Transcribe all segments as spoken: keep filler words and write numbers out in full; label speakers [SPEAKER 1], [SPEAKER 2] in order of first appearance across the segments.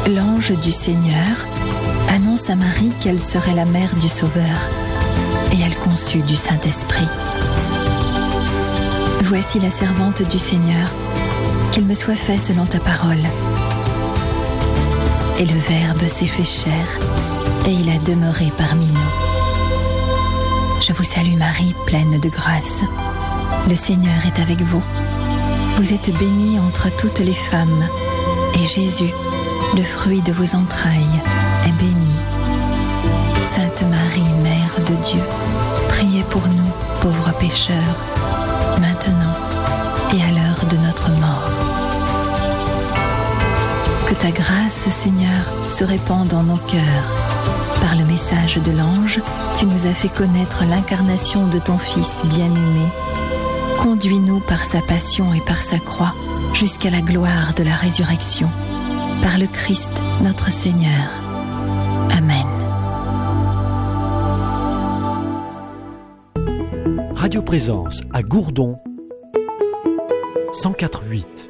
[SPEAKER 1] L'ange du Seigneur annonce à Marie qu'elle serait la mère du Sauveur, et elle conçut du Saint-Esprit. Voici la servante du Seigneur, qu'il me soit fait selon ta parole. Et le Verbe s'est fait chair, et il a demeuré parmi nous. Je vous salue Marie, pleine de grâce. Le Seigneur est avec vous. Vous êtes bénie entre toutes les femmes, et Jésus, le fruit de vos entrailles, est béni. Sainte Marie, Mère de Dieu, priez pour nous, pauvres pécheurs, maintenant et à l'heure de notre mort. Que ta grâce, Seigneur, se répande en nos cœurs. Par le message de l'ange, tu nous as fait connaître l'incarnation de ton Fils bien-aimé. Conduis-nous par sa passion et par sa croix jusqu'à la gloire de la résurrection. Par le Christ, notre Seigneur. Amen.
[SPEAKER 2] Radio Présence à Gourdon, cent quatre virgule huit.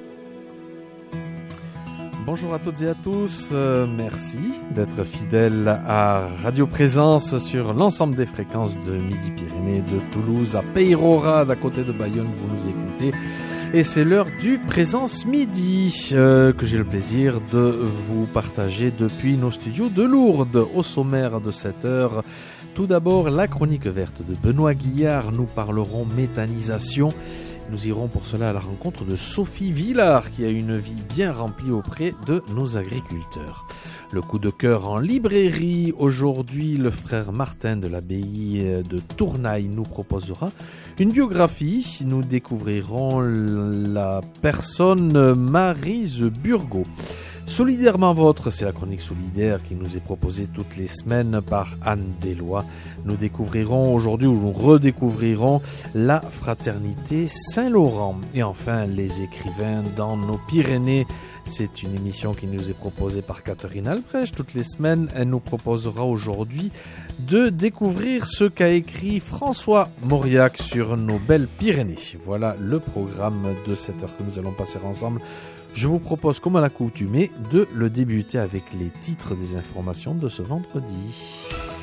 [SPEAKER 3] Bonjour à toutes et à tous, euh, merci d'être fidèles à Radio Présence sur l'ensemble des fréquences de Midi-Pyrénées, de Toulouse à Peyrehorade, à côté de Bayonne, vous nous écoutez. Et c'est l'heure du Présence Midi euh, que j'ai le plaisir de vous partager depuis nos studios de Lourdes. Au sommaire de cette heure, tout d'abord la chronique verte de Benoît Guillard, nous parlerons méthanisation. Nous irons pour cela à la rencontre de Sophie Villard qui a une vie bien remplie auprès de nos agriculteurs. Le coup de cœur en librairie. Aujourd'hui, le frère Martin de l'abbaye de Tournaille nous proposera une biographie. Nous découvrirons la personne Maryse Burgot. Solidairement Vôtre, c'est la chronique solidaire qui nous est proposée toutes les semaines par Anne Deslois. Nous découvrirons aujourd'hui, ou nous redécouvrirons la fraternité Saint-Laurent. Et enfin, les écrivains dans nos Pyrénées. C'est une émission qui nous est proposée par Catherine Albrecht. Toutes les semaines, elle nous proposera aujourd'hui de découvrir ce qu'a écrit François Mauriac sur nos belles Pyrénées. Voilà le programme de cette heure que nous allons passer ensemble. Je vous propose, comme à l'accoutumée, de le débuter avec les titres des informations de ce vendredi.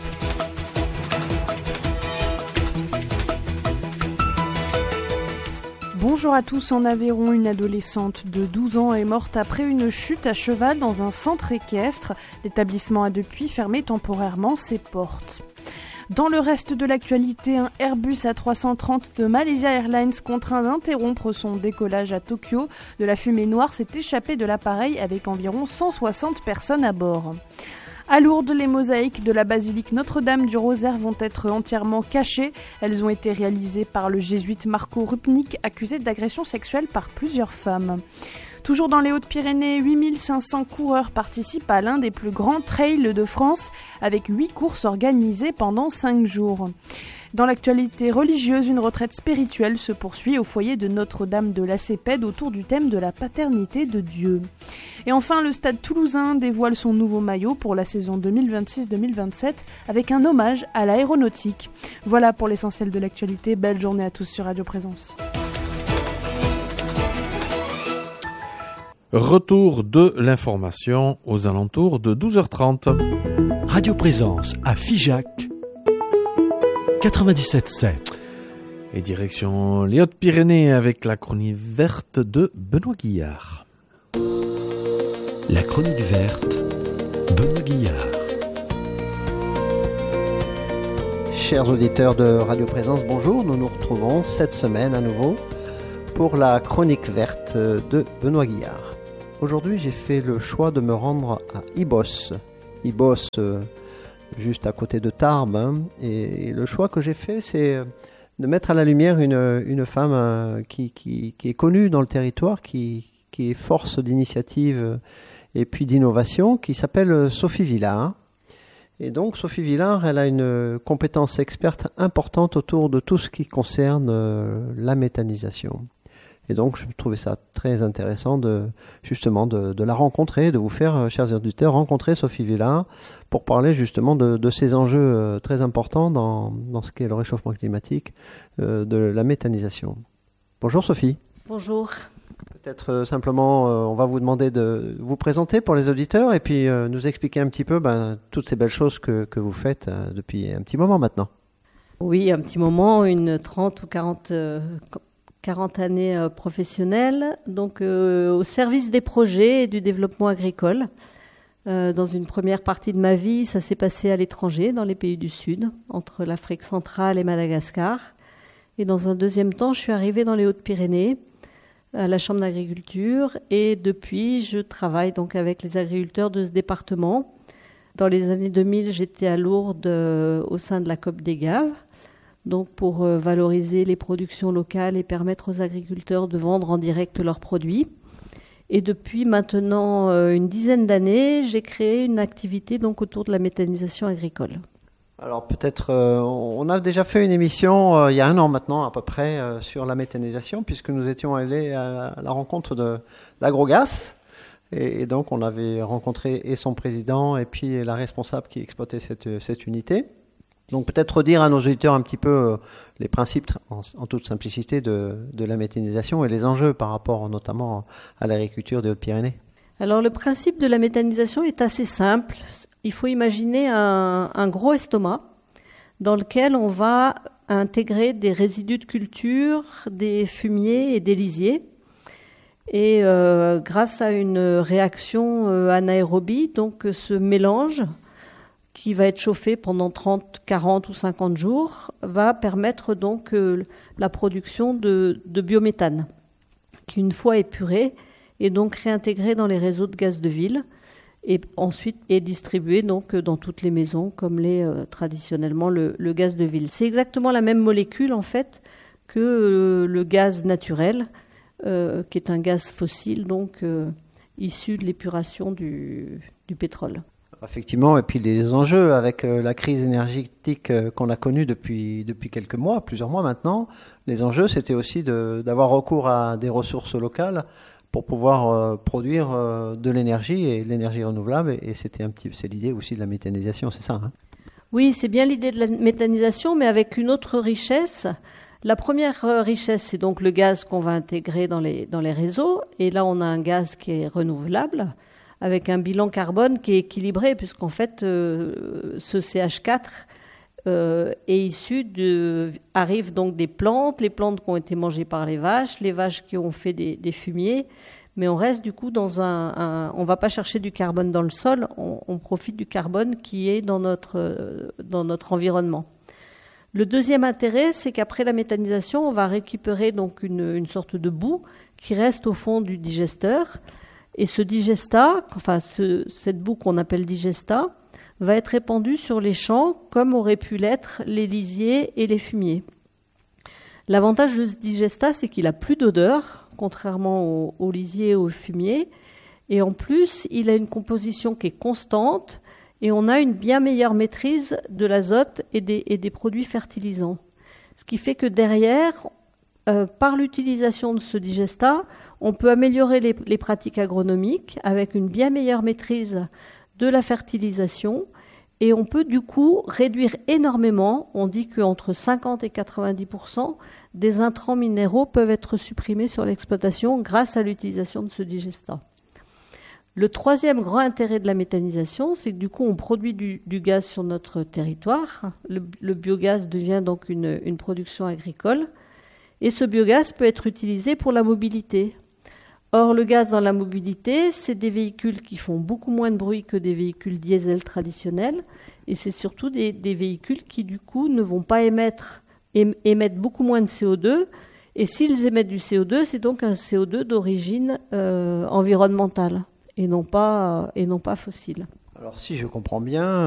[SPEAKER 4] Bonjour à tous. En Aveyron, une adolescente de douze ans est morte après une chute à cheval dans un centre équestre. L'établissement a depuis fermé temporairement ses portes. Dans le reste de l'actualité, un Airbus A trois cent trente de Malaysia Airlines contraint d'interrompre son décollage à Tokyo. De la fumée noire s'est échappée de l'appareil avec environ cent soixante personnes à bord. À Lourdes, les mosaïques de la basilique Notre-Dame du Rosaire vont être entièrement cachées. Elles ont été réalisées par le jésuite Marco Rupnik, accusé d'agression sexuelle par plusieurs femmes. Toujours dans les Hautes-Pyrénées, huit mille cinq cents coureurs participent à l'un des plus grands trails de France, avec huit courses organisées pendant cinq jours. Dans l'actualité religieuse, une retraite spirituelle se poursuit au foyer de Notre-Dame de la Cépède autour du thème de la paternité de Dieu. Et enfin, le Stade Toulousain dévoile son nouveau maillot pour la saison deux mille vingt-six deux mille vingt-sept avec un hommage à l'aéronautique. Voilà pour l'essentiel de l'actualité. Belle journée à tous sur Radio Présence.
[SPEAKER 3] Retour de l'information aux alentours de douze heures trente.
[SPEAKER 2] Radio Présence à Figeac, quatre-vingt-dix-sept virgule sept.
[SPEAKER 3] Et direction les Hautes-Pyrénées avec la chronique verte de Benoît Guillard.
[SPEAKER 2] La chronique verte, Benoît Guillard.
[SPEAKER 5] Chers auditeurs de Radio Présence, bonjour. Nous nous retrouvons cette semaine à nouveau pour la chronique verte de Benoît Guillard. Aujourd'hui, j'ai fait le choix de me rendre à Ibos. Ibos, euh, juste à côté de Tarbes. Hein. Et, et le choix que j'ai fait, c'est de mettre à la lumière une, une femme euh, qui, qui, qui est connue dans le territoire, qui, qui est force d'initiative et puis d'innovation, qui s'appelle Sophie Villard. Et donc, Sophie Villard, elle a une compétence experte importante autour de tout ce qui concerne euh, la méthanisation. Et donc, je trouvais ça très intéressant de, justement, de, de la rencontrer, de vous faire, chers auditeurs, rencontrer Sophie Villard pour parler justement de, de ces enjeux euh, très importants dans, dans ce qu'est le réchauffement climatique, euh, de la méthanisation. Bonjour Sophie.
[SPEAKER 6] Bonjour.
[SPEAKER 5] Peut-être euh, simplement, euh, on va vous demander de vous présenter pour les auditeurs et puis euh, nous expliquer un petit peu ben, toutes ces belles choses que, que vous faites euh, depuis un petit moment maintenant.
[SPEAKER 6] Oui, un petit moment, une trente ou quarante, euh, quarante années euh, professionnelles, donc euh, au service des projets et du développement agricole. Euh, dans une première partie de ma vie, ça s'est passé à l'étranger, dans les pays du Sud, entre l'Afrique centrale et Madagascar. Et dans un deuxième temps, je suis arrivée dans les Hautes-Pyrénées, à la Chambre d'agriculture, et depuis, je travaille donc avec les agriculteurs de ce département. Dans les années deux mille, j'étais à Lourdes euh, au sein de la COP des Gaves, donc pour euh, valoriser les productions locales et permettre aux agriculteurs de vendre en direct leurs produits. Et depuis maintenant euh, une dizaine d'années, j'ai créé une activité donc autour de la méthanisation agricole.
[SPEAKER 5] Alors peut-être, euh, on a déjà fait une émission euh, il y a un an maintenant à peu près euh, sur la méthanisation, puisque nous étions allés à la rencontre de l'Agrogas, et, et donc on avait rencontré et son président et puis la responsable qui exploitait cette, cette unité. Donc peut-être redire à nos auditeurs un petit peu euh, les principes en, en toute simplicité de, de la méthanisation et les enjeux par rapport notamment à l'agriculture des Hautes-Pyrénées.
[SPEAKER 6] Alors le principe de la méthanisation est assez simple. Il faut imaginer un, un gros estomac dans lequel on va intégrer des résidus de culture, des fumiers et des lisiers. Et euh, grâce à une réaction euh, anaérobie, donc ce mélange qui va être chauffé pendant trente, quarante ou cinquante jours va permettre donc euh, la production de, de biométhane qui, une fois épuré, est donc réintégré dans les réseaux de gaz de ville et ensuite est distribué donc dans toutes les maisons comme l'est euh, traditionnellement le, le gaz de ville. C'est exactement la même molécule en fait que euh, le gaz naturel, euh, qui est un gaz fossile donc euh, issu de l'épuration du, du pétrole.
[SPEAKER 5] Effectivement, et puis les enjeux avec euh, la crise énergétique euh, qu'on a connue depuis, depuis quelques mois, plusieurs mois maintenant, les enjeux c'était aussi de, d'avoir recours à des ressources locales pour pouvoir euh, produire euh, de l'énergie et de l'énergie renouvelable, et, et c'était un petit, c'est l'idée aussi de la méthanisation, c'est ça hein?
[SPEAKER 6] Oui, c'est bien l'idée de la méthanisation, mais avec une autre richesse. La première richesse, c'est donc le gaz qu'on va intégrer dans les, dans les réseaux, et là on a un gaz qui est renouvelable, avec un bilan carbone qui est équilibré, puisqu'en fait, euh, ce C H quatre euh, est issu de... arrive donc des plantes, les plantes qui ont été mangées par les vaches, les vaches qui ont fait des, des fumiers, mais on reste du coup dans un... un on ne va pas chercher du carbone dans le sol, on, on profite du carbone qui est dans notre, euh, dans notre environnement. Le deuxième intérêt, c'est qu'après la méthanisation, on va récupérer donc une, une sorte de boue qui reste au fond du digesteur. Et ce digesta, enfin ce, cette boue qu'on appelle digesta, va être répandue sur les champs comme auraient pu l'être les lisiers et les fumiers. L'avantage de ce digesta, c'est qu'il n'a plus d'odeur, contrairement aux, aux lisiers et aux fumiers. Et en plus, il a une composition qui est constante et on a une bien meilleure maîtrise de l'azote et des, et des produits fertilisants. Ce qui fait que derrière, euh, par l'utilisation de ce digesta, on peut améliorer les, les pratiques agronomiques avec une bien meilleure maîtrise de la fertilisation et on peut du coup réduire énormément, on dit qu'entre cinquante et quatre-vingt-dix pour cent des intrants minéraux peuvent être supprimés sur l'exploitation grâce à l'utilisation de ce digesta. Le troisième grand intérêt de la méthanisation, c'est que du coup on produit du, du gaz sur notre territoire. Le, le biogaz devient donc une, une production agricole et ce biogaz peut être utilisé pour la mobilité. Or, le gaz dans la mobilité, c'est des véhicules qui font beaucoup moins de bruit que des véhicules diesel traditionnels. Et c'est surtout des, des véhicules qui, du coup, ne vont pas émettre, émettent beaucoup moins de C O deux. Et s'ils émettent du C O deux, c'est donc un C O deux d'origine euh, environnementale et non pas, et non pas fossile.
[SPEAKER 5] Alors, si je comprends bien,